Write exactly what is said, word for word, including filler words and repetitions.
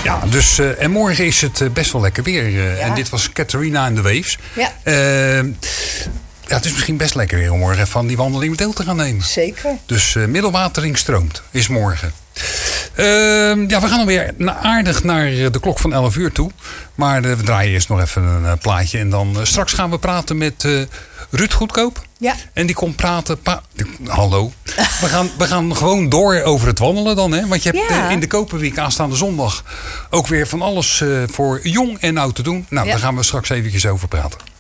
Ja, dus, uh, en morgen is het uh, best wel lekker weer. Uh, Ja. En dit was Catharina and the Waves. Ja. Uh, ja, het is misschien best lekker weer om morgen van die wandeling deel te gaan nemen. Zeker. Dus uh, middelwatering stroomt, is morgen. Uh, ja, we gaan alweer na, aardig naar de klok van elf uur toe. Maar uh, we draaien eerst nog even een uh, plaatje. En dan uh, straks gaan we praten met uh, Ruud Goedkoop. Ja. En die komt praten... Pa- Hallo. We gaan, we gaan gewoon door over het wandelen dan. Hè? Want je hebt Ja. uh, in de Koperweek aanstaande zondag ook weer van alles uh, voor jong en oud te doen. Nou, Ja. daar gaan we straks eventjes over praten.